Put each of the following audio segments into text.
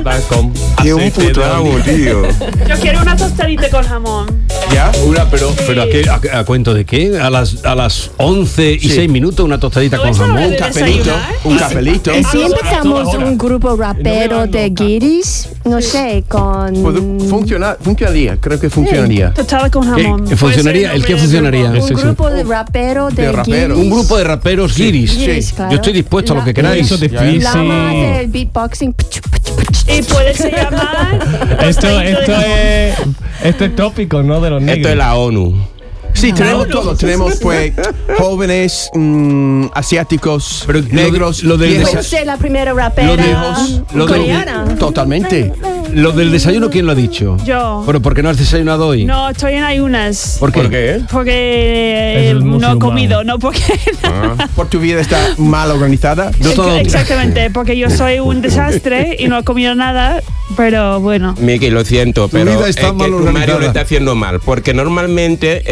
tostada con Qué un aceite puto de amo, oliva. tío. Yo quiero una tostadita con jamón. ¿Ya? Pero ¿a cuento de qué? A las 11 y 6 minutos una tostadita No, con eso no jamón. es de desayunar. Un cafelito. Y si empezamos ahora. un grupo rapero de guiris, no sé, con... Funcionaría, creo que funcionaría. Tostada con jamón. ¿Qué funcionaría? Puede ser ¿El qué nombre del funcionaría? grupo. un grupo de rapero de De rapero. guiris. Un grupo de raperos guiris. Guiris, claro. Yo estoy dispuesto a lo que queráis. Eso es difícil. Lama hace el beatboxing. Y puede ser llamar. Esto tostadito de jamón. es tópico, ¿no? De los negros. Esto es la ONU. Sí, tenemos todo. Tenemos pues jóvenes, asiáticos, Pero negros, lo del viejos. Puede ser la primera rapera lo de- coreana. Totalmente. Lo del desayuno, ¿quién lo ha dicho? Yo. ¿Pero por qué no has desayunado hoy? No, estoy en ayunas. ¿Por qué? ¿Por qué? Porque Es el no he musulmán. comido, no porque. Por tu vida está mal organizada. No todo- Exactamente, porque yo soy un desastre y no he comido nada, pero bueno. Miki, lo siento, pero vida es está que mal tu organizada. Mario lo está haciendo mal. Porque normalmente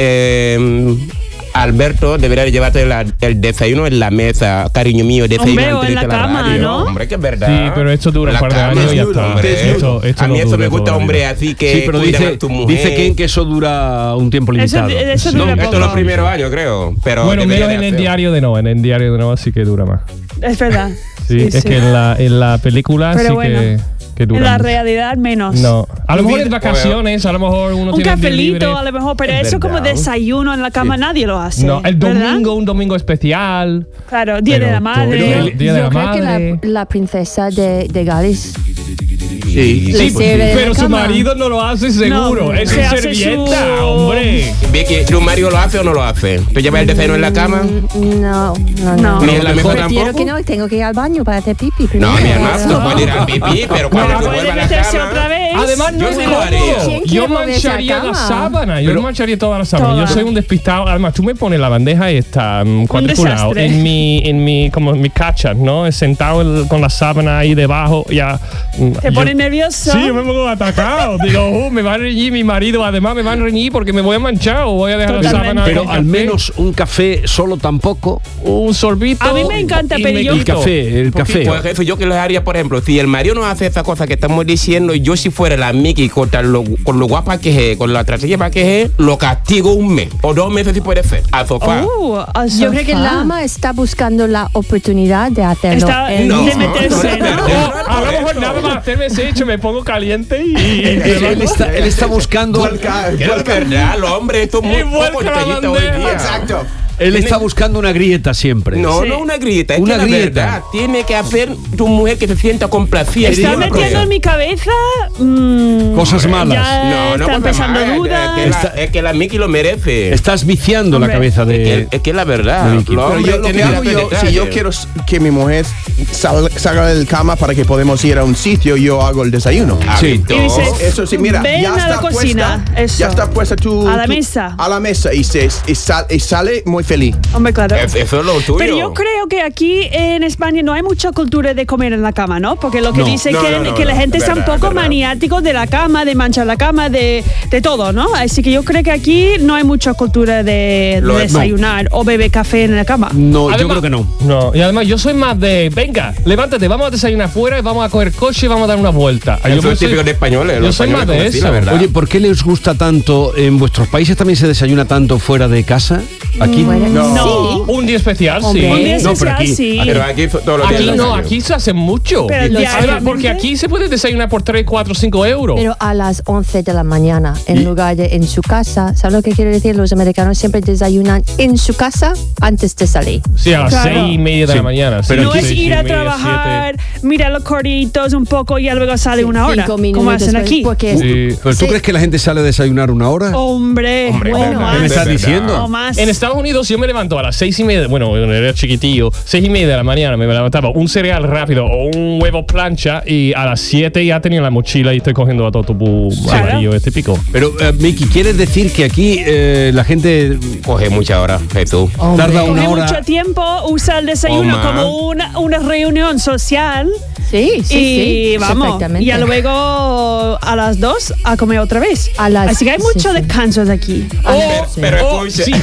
Alberto debería llevarte el desayuno en la mesa, cariño mío, desayuno Hombre, o antes en de la irte a cama, radio. ¿no? Hombre, que es verdad. Sí, pero esto dura un La par de cama años y ya es está. hombre. Esto A mí no eso dura me gusta, toda la hombre, vida. así que Sí, pero cuidan dice, a tu mujer. dice que eso dura un tiempo limitado. Eso No, dura esto es los poco. primeros años, creo. Pero Bueno, debería menos de en el hacer. diario de no. En el diario de no sí que dura más. Es verdad. Sí, es que en la película Pero sí bueno, que dura En la mucho. realidad menos. No, a lo mejor en vacaciones, a lo mejor uno Un tiene el día libre. cafelito a lo mejor, pero Es eso como verdad. desayuno en la cama nadie lo hace. No, el ¿verdad? domingo, un domingo especial. Claro, Día de Pero la Madre. todo- Día de Yo la creo que Madre. la princesa de Gales Sí, le sirve Pero de su cama. marido no lo hace seguro. No, es se su hace servienta, su- hombre. Vicky, ¿tu marido lo hace o no lo hace? ¿Tú llevas el desayuno en la cama? No. ¿Ni en la mesa Prefiero tampoco? que no, tengo que ir al baño para hacer pipi No, primero. mi hermano, no puede ir al pipí, pero cuando tú Puede vuelvas a la meterse cama... otra vez. Además, no Yo es sí lo haría. cómodo. ¿Quién Yo quiere moverse a mancharía la cama? sábana. Yo mancharía toda la sábana. Toda. Yo soy un despistado. Además, tú me pones la bandeja esta cuadriculado desastre. en mi como mi cachas, ¿no? Sentado con la sábana ahí debajo. Ya. ¿Te yo- pones nervioso? Sí, yo me pongo atacado. Digo, me va a reñir mi marido. Además, me van a reñir porque me voy a manchar o voy a dejar la Totalmente. sábana. Pero con al café. menos un café solo tampoco. Un sorbito. A mí me encanta, y pero me yo- El quito. café. Pues jefe, yo que lo haría, por ejemplo, si el marido no hace esa cosa que estamos diciendo, yo si fuera la Mickey con lo guapa que es, con la trasilla que es, lo castigo un mes o 2 meses si puede ser, al sofá. Al Yo creo que sofá. Lama está buscando la oportunidad de hacerlo. Está él No. de meterse, ¿no? No, a lo mejor nada más hacerme ese hecho, me pongo caliente y. Él está buscando. Que no es verdad, los hombres, esto es muy Y vuelca poco la detallista hoy bandeja. día. Exacto. Él está buscando una grieta siempre. No, Sí. no una grieta, es Una que la grieta. verdad tiene que hacer tu mujer que se sienta complacida. Está Diga una metiendo cosa. en mi cabeza Cosas malas. ya está pues, empezando mamá, dudas. es que la Mickey lo merece. Estás viciando la Hombre. cabeza de. Es que es la verdad. de Vicky. Los Pero hombres yo, lo que tienen hago que yo, hacer si yo detalles. quiero que mi mujer salga de la cama para que podamos ir a un sitio, yo hago el desayuno. Sí. Y dice, Eso sí, mira, ven ya a la está cocina, puesta, eso. ya está puesta A la mesa. a la mesa y sale muy feliz. Hombre, claro. Eso es lo tuyo. Pero yo creo que aquí en España no hay mucha cultura de comer en la cama, ¿no? Porque lo que No. dice No, que, no, no, que la no, gente es está un verdad, poco es verdad. maniático de la cama, de manchar la cama, de todo, ¿no? Así que yo creo que aquí no hay mucha cultura de Lo es, desayunar o beber café en la cama. No, yo Además- creo que no. No, y además yo soy más de, venga, levántate, vamos a desayunar afuera y vamos a coger coche y vamos a dar una vuelta. Eso Yo es soy- típico de españoles. Yo los soy más españoles de son así, eso. la verdad. Oye, ¿por qué les gusta tanto? ¿En vuestros países también se desayuna tanto fuera de casa? Aquí Bueno, No. Un día especial, Hombre. sí. Un día No, pero especial, aquí- sí. Pero aquí todos los días Aquí no, desayuno. aquí se hace mucho. Pero Además, diariamente. porque aquí se puede desayunar por 3, 4, 5 euros. Pero a las 11 de la mañana, en lugar de en su casa. ¿Sabes lo que quiero decir? Los americanos siempre desayunan en su casa antes de salir. Sí, a las Claro. 6:30 de Sí, la mañana. pero No aquí- es seis y ir a media, trabajar, mirar los corritos un poco y ya luego sale una hora. 5 minutos Como hacen después, aquí. Porque Sí. ¿Pero tú crees que la gente sale a desayunar una hora? Hombre, Hombre, bueno, verdad, ¿Qué me más. estás de verdad. diciendo? O más. En Estados Unidos yo me levanto a las 6:30, bueno, cuando era chiquitillo, 6:30 de la mañana me levantaba un cereal rápido o un huevo plancha y a las 7 ya tenía la mochila y estoy cogiendo a todo tu Claro. amarillo, es típico. Pero, Miki, ¿quieres decir que aquí la gente Coge muchas horas, Jesús. tarda Coge una hora? mucho tiempo, usa el desayuno Oma. como una reunión social sí, sí, y sí. vamos, perfectamente. y luego a las 2 a comer otra vez. A las- Así que hay sí, mucho sí. descansos aquí. Pero O escucha. si se desayuna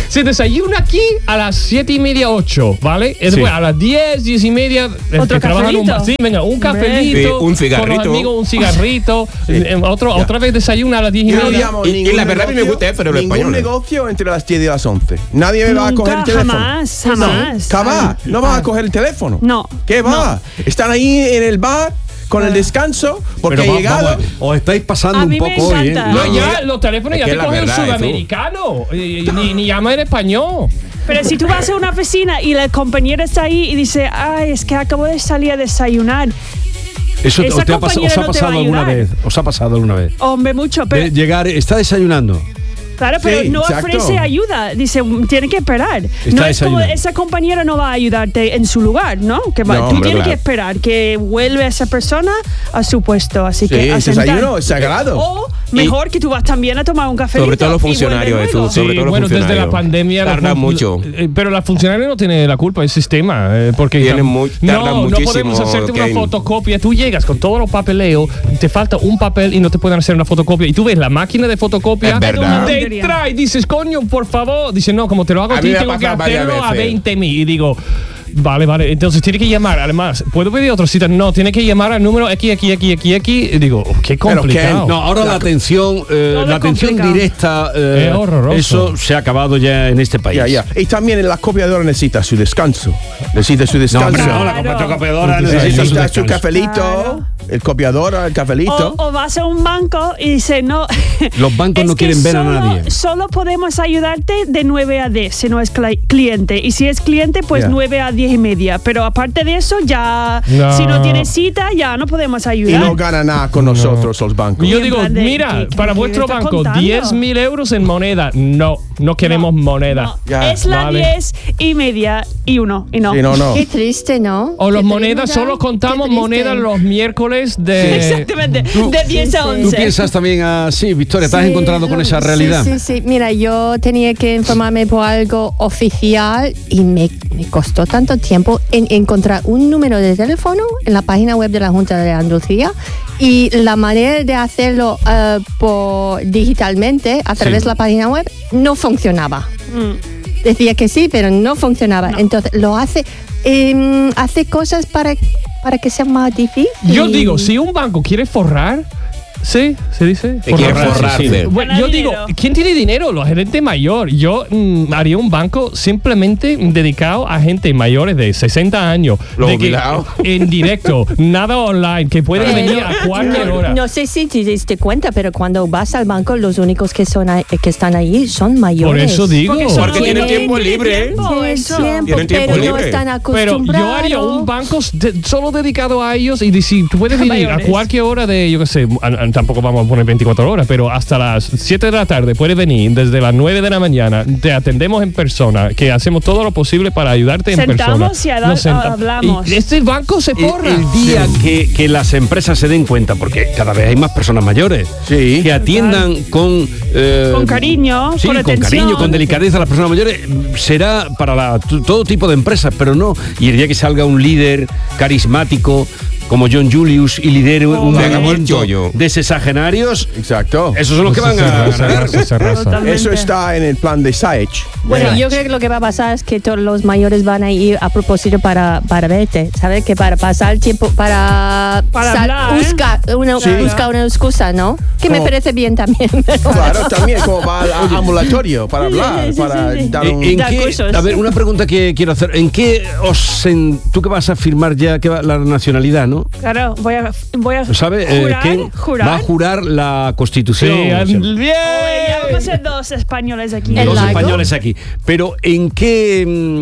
desayuna aquí a las 7:30, 8, ¿vale? Y después a las 10, 10:30, ¿Otro cafelito? Sí, venga, un cafelito. Sí, un cigarrito. Con los amigos, un cigarrito. Otra vez desayuna a las 10:30. Yo no llamo Y ningún la verdad a mí me negocio- gusta eso de los ningún españoles. negocio entre las 10 y las 11. Nadie me va a Nunca, coger el teléfono. jamás. Jamás. No vas a coger el teléfono. No. ¿Qué va? Están ahí en el bar con el descanso porque Pero he llegado. os estáis pasando A un mí me poco hoy, encanta. No, No, ya mira, los teléfonos es ya que te la cogen verdad, sudamericano. Ni llama en español. Pero si tú vas a una oficina y la compañera está ahí y dice, ay, es que acabo de salir a desayunar. Eso Esa os ha compañera pasado no te va a alguna ayudar. vez. Os ha pasado alguna vez. Hombre, mucho. De Pero, llegar, está desayunando. claro, pero Sí, no exacto. ofrece ayuda. Dice, tiene que esperar. No es como desayunando. esa compañera no va a ayudarte en su lugar, ¿no? Que No, tú hombre, tienes claro. que esperar que vuelve esa persona a su puesto. Así Sí, que a el sentar. desayuno es sagrado. O mejor que tú vas también a tomar un café. Sobre todo los funcionarios, Jesús. Sobre todo los bueno, desde la funcionarios. pandemia Tarda mucho. Pero la funcionaria no tiene la culpa, el sistema, porque Tiene tarda no muchísimo, podemos hacerte una Kane. fotocopia. Tú llegas con todos los papeleos, te falta un papel y no te pueden hacer una fotocopia. Y tú ves la máquina de fotocopia, Es verdad. te trae, dices, coño, por favor. Dice, no, como te lo hago a A ti, mí me ha tengo que pasado varias hacerlo a veces. 20.000. Y digo, vale. Entonces tiene que llamar. Además, ¿puedo pedir otra cita? No, tiene que llamar al número X. Y digo, qué Pero, complicado. Ken, No, ahora la atención complicado. directa, Es horroroso. eso se ha acabado ya en este país. Ya. Y también la copiadora necesita su descanso. Necesita su descanso. No, hombre, no, la Claro. copiadora Necesita necesita su Necesita su descanso. cafelito. Claro. El copiador, el cafelito. O vas a un banco y dice, no. Los bancos es no que quieren ver a solo- nadie. Solo podemos ayudarte de 9 a 10 si no es cliente. Y si es cliente, pues Ya. 9 a 10:30. Pero aparte de eso, ya, No. si no tienes cita, ya no podemos Y ayudar. no gana nada con nosotros los bancos. Yo En digo, plan de, mira, ¿qué para vuestro está banco, contando? 10.000 euros en moneda. No queremos moneda. No, Ya, es la vale. 10:30 y 1 y no. Sí, no. Qué triste, ¿no? O las Qué monedas, triste, solo contamos qué triste. monedas los miércoles de... Exactamente, de 10 a sí. 11. ¿Tú piensas también así, Victoria? ¿Te has Sí, encontrado con esa sí, realidad? Sí. Mira, yo tenía que informarme por algo oficial y me costó tanto tiempo en encontrar un número de teléfono en la página web de la Junta de Andalucía y la manera de hacerlo digitalmente a través de la página web no funcionaba. Decía que sí, pero no funcionaba. Entonces lo hace cosas para que sea más difícil. Yo digo, si un banco quiere forrar, ¿sí? ¿Se dice? Que quiere Forrarse, forrarse. sí. Bueno, Ganar yo digo, dinero. ¿quién tiene dinero? Los gerentes mayores. Yo haría un banco simplemente dedicado a gente mayores de 60 años. Los de que, jubilados. en directo, nada online, que pueden venir a cualquier hora. No sé si te diste cuenta, pero cuando vas al banco, los únicos que están ahí son mayores. Por eso digo. Porque tienen tiempo libre. tiempo, Tienen eso. tiempo, Tienen tiempo pero no libre. están Pero acostumbrados. yo haría un banco solo dedicado a ellos y si tú puedes venir a Mayores. cualquier hora de, yo qué sé, tampoco vamos a poner 24 horas, pero hasta las 7 de la tarde puedes venir, desde las 9 de la mañana, te atendemos en persona, que hacemos todo lo posible para ayudarte en persona. Sentamos y Nos hablamos. Y este banco se forra. El día que las empresas se den cuenta, porque cada vez hay más personas mayores, Sí. que atiendan con cariño, sí, con con atención. cariño, con delicadeza a las personas mayores, será para todo tipo de empresas, pero no. Y el día que salga un líder carismático como John Julius y lidere un venga, movimiento yo. de sexagenarios, Exacto. esos son los que van a ganar. Se raza. Totalmente. Eso está en el plan de Saech. Bueno, yo creo que lo que va a pasar es que todos los mayores van a ir a propósito para verte, ¿sabes? Que para pasar el tiempo, para hablar, ¿eh? buscar una excusa, ¿no? Que me Como- parece bien también. Claro, también como va al ambulatorio para hablar, sí, para sí. dar un... ¿En Da qué, cursos. a ver, una pregunta que quiero hacer. ¿En qué tú que vas a firmar ya la nacionalidad, no? Claro, voy a ¿Sabe? jurar, ¿Quién jurar. va a jurar la Constitución? Sí, O sea, bien. Oye, ya vamos a ser dos españoles aquí. El los largo. españoles aquí. Pero ¿en qué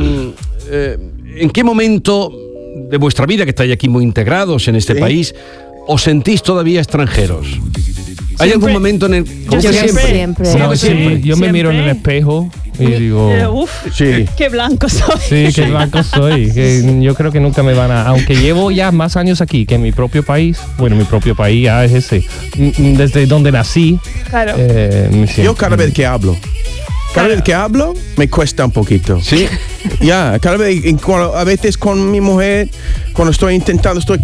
momento de vuestra vida, que estáis aquí muy integrados en este Sí. país, os sentís todavía extranjeros? ¿Hay algún momento en el Yo siempre. No, sí, yo me miro en el Siempre. espejo y digo, Uf, Sí. qué blanco soy. sí, qué blanco soy. Que yo creo que nunca me van a... Aunque llevo ya más años aquí que en mi propio país, bueno, mi propio país ya es ese. Desde donde nací. Claro. Me siento- Yo cada vez que hablo, me cuesta un poquito. Sí. Ya, cada vez, a veces con mi mujer, cuando estoy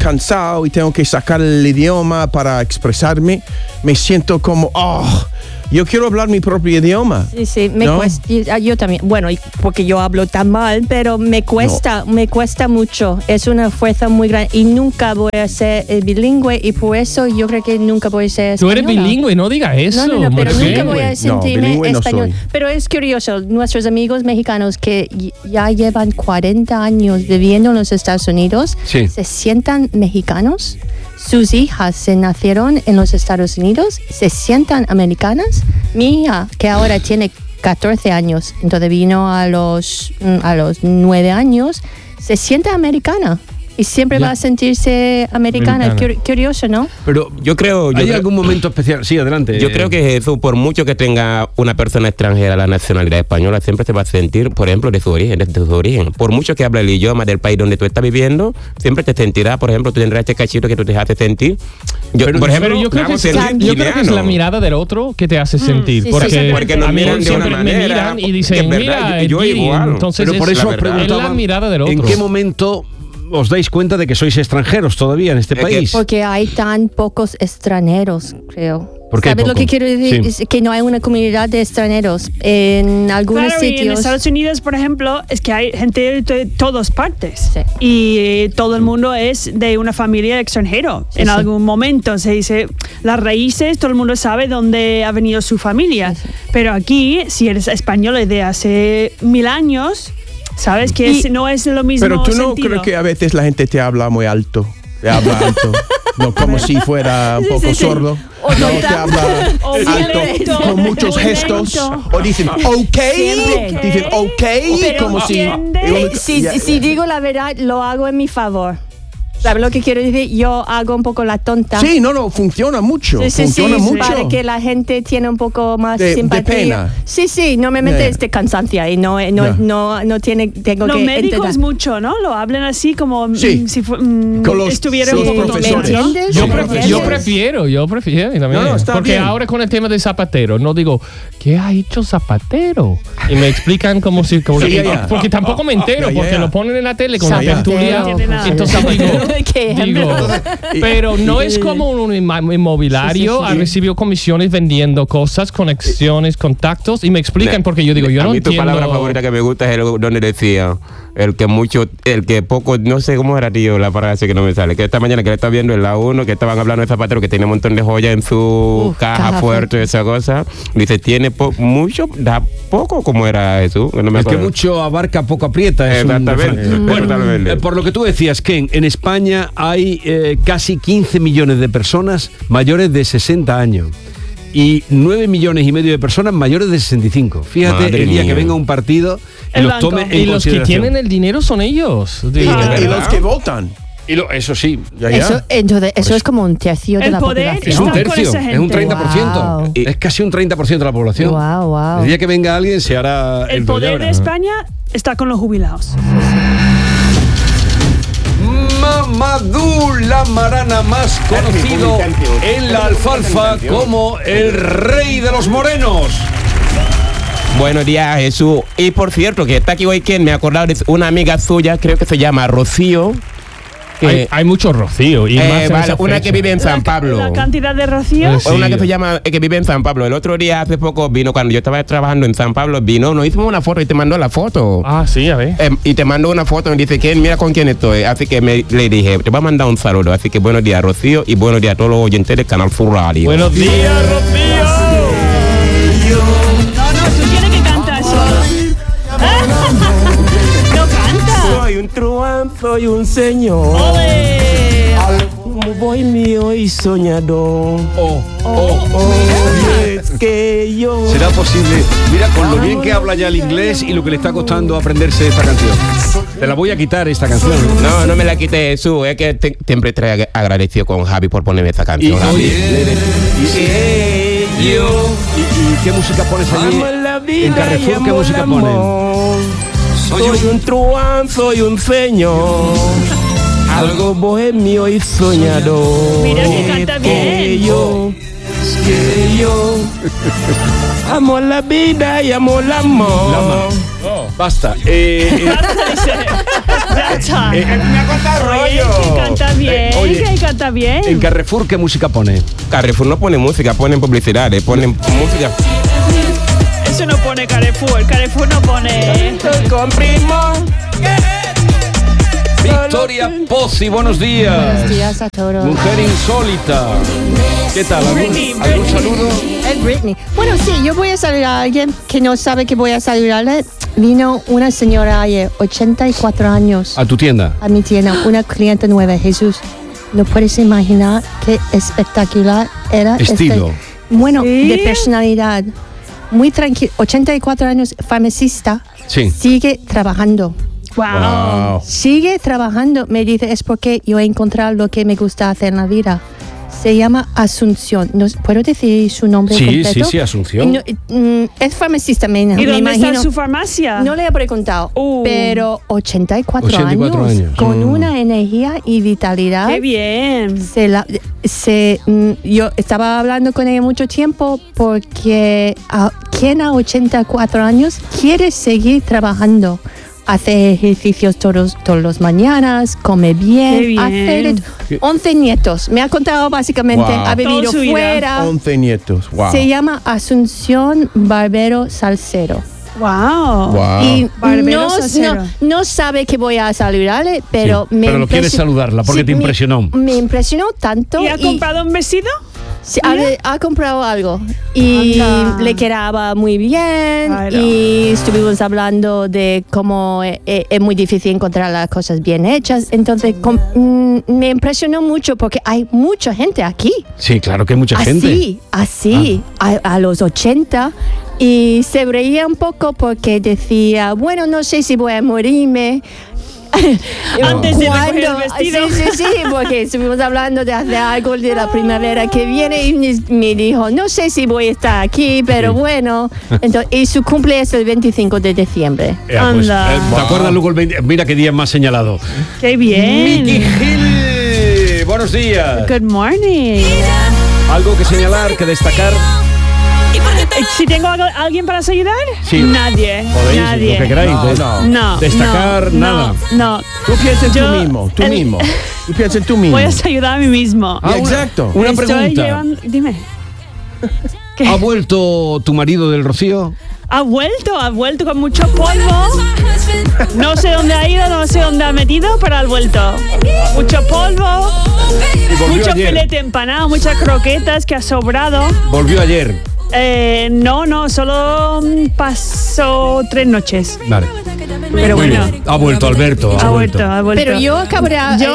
cansado y tengo que sacar el idioma para expresarme, me siento como, Yo quiero hablar mi propio idioma. Sí, me ¿No? cuesta. Yo también. Bueno, porque yo hablo tan mal, pero me cuesta mucho. Es una fuerza muy grande y nunca voy a ser bilingüe y por eso yo creo que nunca voy a ser Tú española. eres bilingüe, no digas eso. No, pero nunca voy a sentirme bilingüe no español. soy. Pero es curioso, nuestros amigos mexicanos que ya llevan 40 años viviendo en los Estados Unidos, Sí. se sientan mexicanos. Sus hijas se nacieron en los Estados Unidos, se sientan americanas. Mi hija, que ahora tiene 14 años, entonces vino a los 9 años, se siente americana. Y siempre va a sentirse americana. Curioso, ¿no? Pero Yo creo... ¿hay algún momento especial? Sí, adelante. Yo creo que Jesús, por mucho que tenga una persona extranjera la nacionalidad española, siempre se va a sentir, por ejemplo, de su origen. Por mucho que hable el idioma del país donde tú estás viviendo, siempre te sentirá, por ejemplo, tú tendrás este cachito que tú te haces sentir. Por ejemplo, yo creo que es la mirada del otro que te hace sentir. sí, porque nos a mí miran de siempre una me manera, miran y que dicen, es verdad, mira, yo Diri. igual. Entonces Pero por eso os es la preguntaba, mirada del otro. ¿en qué momento os dais cuenta de que sois extranjeros todavía en este Es que- país? Porque hay tan pocos extranjeros, creo. ¿Por qué ¿Sabes lo poco? que quiero decir? Sí. Es que no hay una comunidad de extranjeros en algunos Claro, y en sitios. Estados Unidos, por ejemplo, es que hay gente de todas partes. Sí. Y todo el mundo es de una familia extranjero. Sí, en sí. algún momento se dice las raíces, todo el mundo sabe dónde ha venido su familia. Sí, sí. Pero aquí, si eres español de hace 1000 años, sabes que no es lo mismo. Pero tú no sentido. crees que a veces la gente te habla muy alto. Te habla alto. No, como si fuera un Sí, poco sí, sí. sordo. O No, tonta. te habla O alto, violento. con muchos O gestos. lento. O dicen, ok. Siempre. Dicen, ok. Pero Como si... entiende. Si digo la verdad, lo hago en mi favor. ¿Sabes lo que quiero decir? Yo hago un poco la tonta. Sí, no, funciona mucho. Sí, funciona mucho. para que la gente tiene un poco más De simpatía. pena. Sí, normalmente Yeah. es de cansancio y no tengo Los que médicos entender. mucho, ¿no? Lo hablan así como Sí. si Con los- estuvieran los un poco profesores. tontos, ¿no? ¿Entiendes? Yo, ¿Me entiendes? yo prefiero también. No, está porque bien. ahora con el tema de Zapatero, no digo, ¿qué ha hecho Zapatero? Y me explican como si... Sí, ya. Porque tampoco me entero, Ya, porque ya. lo ponen en la tele con la Zapatero. tertulia. No tiene nada. Entonces Qué digo, pero no es como un inmobiliario. Ha recibido comisiones vendiendo cosas, conexiones, contactos, y me explican porque yo digo, yo a no mí tu entiendo... palabra favorita que me gusta es el donde decía el que poco, no sé cómo era, tío, la frase que no me sale, que esta mañana que le estaba viendo en la 1 que estaban hablando de Zapatero que tenía un montón de joyas en su caja fuerte, esa cosa, dice, tiene mucho, da poco, como era Jesús, no me El que acuerdo. mucho abarca, poco aprieta. Es un Exactamente. refrán. Bueno, Totalmente. por lo que tú decías, Ken, en España hay casi 15 millones de personas mayores de 60 años y 9 millones y medio de personas mayores de 65. Fíjate, Madre el día mía. que venga un partido y El los banco. tome en Y los que consideración. tienen el dinero son ellos. Y, Digo, y los que votan. Eso sí. Ya. Eso es como un tercio de El la poder población. Es un Están con tercio, esa es un gente. 30%. Wow. Es casi un 30% de la población. Wow. El día que venga alguien se hará El dueño poder ahora. de España está con los jubilados. Mamadou la marana, más conocido en la alfalfa como el rey de los morenos. Buenos días, Jesús. Y por cierto, que está aquí hoy quien me ha acordado de una amiga suya, creo que se llama Rocío. Que, hay mucho rocío. Y más en vale, esa una fecha. que vive en San Pablo. La cantidad de rocío. Sí. Una que se llama, que vive en San Pablo. El otro día, hace poco, vino, cuando yo estaba trabajando en San Pablo, nos hicimos una foto y te mandó la foto. Ah, sí, a ver. Y te mandó una foto y me dice, ¿quién? Mira con quién estoy. Así que le dije, te voy a mandar un saludo. Así que buenos días, Rocío, y buenos días a todos los oyentes del Canal Sur Radio. Buenos días, Rocío. No, tú tienes que cantar solo. No canta. Soy un truán, soy un señor. Ole. Como voy mío y soñador. Es que yo... ¿Será posible? Mira, con lo bien que habla ya el inglés y lo que le está costando aprenderse esta canción. Te la voy a quitar esta canción. No me la quite, Jesús. Es que siempre estoy agradecido con Javi por ponerme esta Y, canción. Javi. oye, ¿y qué música pones allí? Amo la vida En Carrefour, y amo ¿qué música el ponen? amor. Soy un truán, soy un señor. Algo bohemio y soñador. Mira que canta bien. Que yo amo la vida y amo el amor. Basta. Ya está. Me ha cortado Oye, rollo. que canta bien, Oye, que canta bien. En Carrefour, ¿qué música pone? Carrefour no pone música, ponen publicidades, ponen música. Eso no pone Carrefour. Carrefour no pone. Con primo. Victoria Pozzi, buenos días. Buenos días a todos. Mujer insólita. ¿Qué tal? ¿Algún saludo? Es Britney. Bueno, sí, yo voy a saludar a alguien que no sabe que voy a saludarle. Vino una señora ayer, 84 años, A tu tienda. a mi tienda, una cliente nueva, Jesús. No puedes imaginar qué espectacular era. Estilo. Bueno, ¿Sí? de personalidad. Muy tranquilo. 84 años, farmacista. Sí. Sigue trabajando. Wow. Sigue trabajando. Me dice, es porque yo he encontrado lo que me gusta hacer en la vida. Se llama Asunción. ¿Puedo decir su nombre Sí, completo? sí, Asunción. Es farmacista, me ¿Y dónde imagino. está su farmacia? No le he preguntado, pero 84, 84 años. con una energía y vitalidad. Qué bien. Yo estaba hablando con ella mucho tiempo porque quien a 84 años quiere seguir trabajando. Hace ejercicios todos los mañanas, come bien, Qué bien. hace 11 nietos. Me ha contado básicamente, Wow. ha vivido Toda su vida. fuera. 11 nietos. Wow. Se llama Asunción Barbero Salsero. Wow. Wow. Y Barbero Salsero. no sabe que voy a saludarle, pero Sí, me pero lo quieres saludarla porque te impresionó. Me impresionó tanto. ¿Y ha comprado un vestido? Sí, ha comprado algo y Anda. le quedaba muy bien. Claro. Y estuvimos hablando de cómo es muy difícil encontrar las cosas bien hechas. Entonces me impresionó mucho porque hay mucha gente aquí. Sí, claro que hay mucha gente. Así, a los 80. Y se reía un poco porque decía, bueno, no sé si voy a morirme. Antes de recoger el vestido. Sí, porque estuvimos hablando de hacer algo de la primavera que viene y me dijo, no sé si voy a estar aquí, pero bueno. Entonces, y su cumple es el 25 de diciembre. Anda. ¿Te acuerdas luego el 20? Mira qué día más señalado. Qué bien. Miki Gil, buenos días. Good morning. ¿Algo que señalar, que destacar? Si tengo alguien para ayudar, Sí. nadie. Podéis, Nadie. lo que queráis. No. Destacar, no, nada. No. Tú piensas en Yo- tú mismo. Tú el- mismo. Tú piensas en tú mismo. Voy a ayudar a mí mismo. Ah, exacto. Una Estoy pregunta. Dime. ¿Qué? ¿Ha vuelto tu marido del Rocío? Ha vuelto con mucho polvo. No sé dónde ha ido, no sé dónde ha metido, pero ha vuelto. Mucho polvo, volvió mucho ayer. filete empanado, muchas croquetas que ha sobrado. Volvió ayer. No, solo pasó 3 noches. Vale. Pero Muy bueno, bien. Ha vuelto Alberto. ha vuelto. Pero yo acabaré.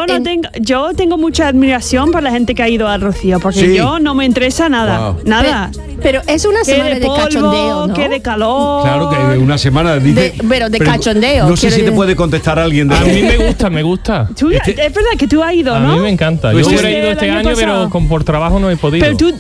Yo tengo mucha admiración por la gente que ha ido al Rocío, porque Sí. yo no me interesa nada. Wow. Nada. Pero es una Que semana de de cachondeo, polvo, ¿no? que de calor. Claro que una semana dice. Pero de cachondeo, No sé quiero si te decir. puede contestar alguien de A mí me gusta. Tú- Es verdad que tú has ido, A ¿no? mí me encanta. Tú Yo hubiera estuviste ido el este año año, pasado. pero por trabajo no he podido. Pero tú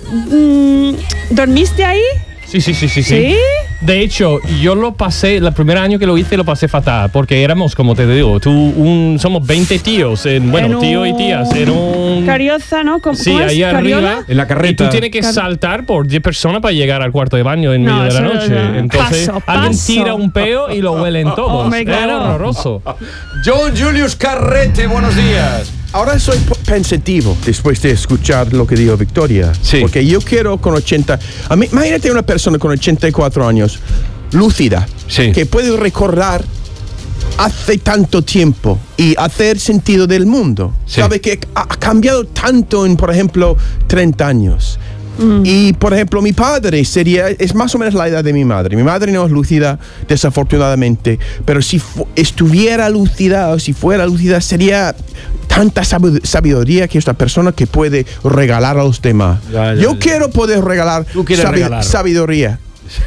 dormiste ahí. Sí. ¿Sí? De hecho, yo lo pasé, el primer año que lo hice lo pasé fatal, porque éramos, como te digo, somos 20 tíos, En tío y tías, en un... Carioza, ¿no? Sí, ¿Cómo es? ahí ¿Carriola? arriba. En la carreta. Y tú tienes que saltar por 10 personas para llegar al cuarto de baño en No, medio de la eso noche. no. Entonces, Paso. alguien tira un peo y lo huelen todos. Hombre, Es claro. horroroso. John Julius Carrete, buenos días. Ahora soy pensativo después de escuchar lo que dijo Victoria. Sí. Porque yo quiero con 80... imagínate una persona con 84 años, lúcida, Sí. que puede recordar hace tanto tiempo y hacer sentido del mundo. Sí. Sabe que ha cambiado tanto en, por ejemplo, 30 años. Y, por ejemplo, mi padre es más o menos la edad de mi madre. Mi madre no es lúcida, desafortunadamente, pero si estuviera lúcida o si fuera lúcida, sería tanta sabiduría que esta persona que puede regalar a los demás. Ya. Yo quiero poder regalar Tú quieres regalar. sabiduría.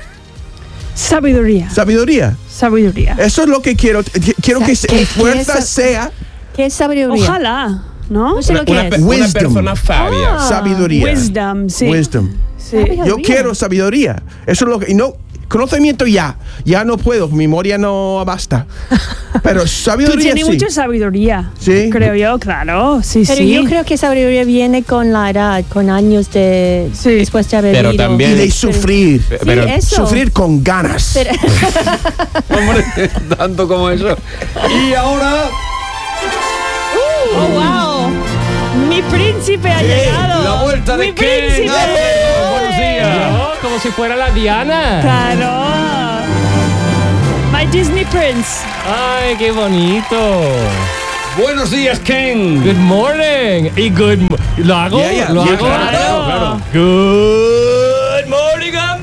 Sabiduría. Sabiduría. Eso es lo que quiero. Quiero que ¿Qué- mi fuerza qué es- sea ¿Qué es sabiduría? Ojalá, ¿no? No sé lo que es. Una Wisdom. persona sabia. sabiduría. Wisdom, sí. Wisdom. Sí. Sabiduría. Yo quiero sabiduría. Eso es lo que... Y no, conocimiento ya no puedo, memoria no basta. Pero Tú sabiduría tienes sí. mucha sabiduría. Sí. Creo yo, claro. Sí, Pero sí. yo creo que sabiduría viene con la edad, con años de Sí. después de haber Pero vivido. también- Y de sufrir. Pero Sí, eso. Sufrir con ganas. Pero- Hombre, tanto como eso. Y ahora, ¡Oh, wow! Mi príncipe ha llegado. La vuelta de Mi Ken. príncipe. Buenos días. Yo, como si fuera la Diana. Claro. My Disney Prince. Ay, qué bonito. Buenos días, Ken. Good morning. Y lo hago. Ya, Lo ya, hago. claro, claro. Good